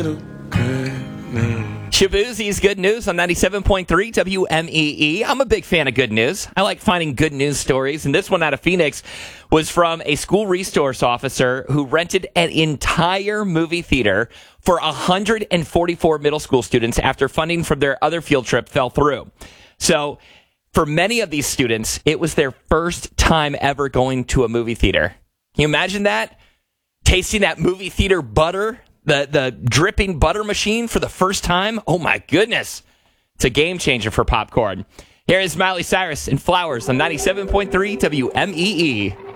Shabuzi's Good News on 97.3 WMEE. I'm a big fan of good news. I like finding good news stories, and this one out of Phoenix was from a school resource officer who rented an entire movie theater for 144 middle school students after funding from their other field trip fell through. So for many of these students, it was their first time ever going to a movie theater. Can you imagine that? Tasting that movie theater butter, the dripping butter machine for the first time. Oh my goodness. It's a game changer for popcorn. Here is Miley Cyrus and Flowers on 97.3 WMEE.